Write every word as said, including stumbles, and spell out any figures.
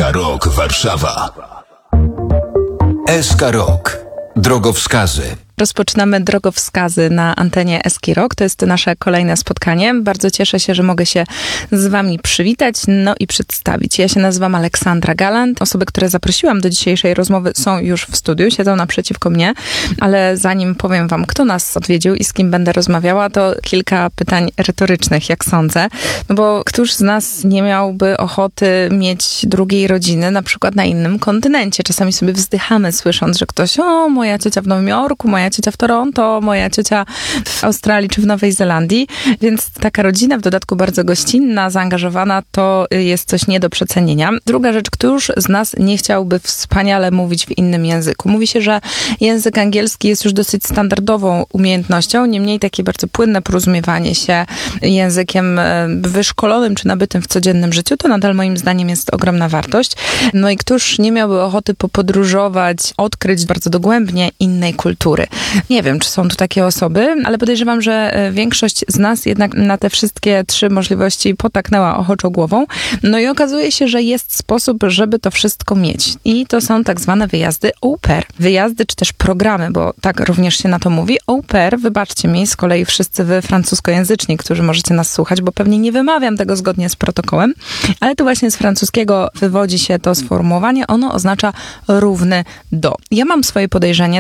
S K Rock Warszawa. S K Rock. Drogowskazy. Rozpoczynamy drogowskazy na antenie S K Rock. To jest nasze kolejne spotkanie. Bardzo cieszę się, że mogę się z wami przywitać, no i przedstawić. Ja się nazywam Aleksandra Galant. Osoby, które zaprosiłam do dzisiejszej rozmowy, są już w studiu, siedzą naprzeciwko mnie, ale zanim powiem wam, kto nas odwiedził i z kim będę rozmawiała, to kilka pytań retorycznych, jak sądzę. No bo któż z nas nie miałby ochoty mieć drugiej rodziny, na przykład na innym kontynencie? Czasami sobie wzdychamy, słysząc, że ktoś, o, moja ciocia w Nowym Jorku, moja ciocia w Toronto, moja ciocia w Australii czy w Nowej Zelandii, więc taka rodzina, w dodatku bardzo gościnna, zaangażowana, to jest coś nie do przecenienia. Druga rzecz, któż z nas nie chciałby wspaniale mówić w innym języku? Mówi się, że język angielski jest już dosyć standardową umiejętnością, niemniej takie bardzo płynne porozumiewanie się językiem wyszkolonym czy nabytym w codziennym życiu, to nadal moim zdaniem jest ogromna wartość. No i któż nie miałby ochoty popodróżować, odkryć bardzo dogłębnie innej kultury? Nie wiem, czy są tu takie osoby, ale podejrzewam, że większość z nas jednak na te wszystkie trzy możliwości potaknęła ochoczo głową. No i okazuje się, że jest sposób, żeby to wszystko mieć. I to są tak zwane wyjazdy au pair. Wyjazdy, czy też programy, bo tak również się na to mówi. Au pair, wybaczcie mi, z kolei wszyscy wy francuskojęzyczni, którzy możecie nas słuchać, bo pewnie nie wymawiam tego zgodnie z protokołem, ale to właśnie z francuskiego wywodzi się to sformułowanie. Ono oznacza równy do. Ja mam swoje podejrzenie,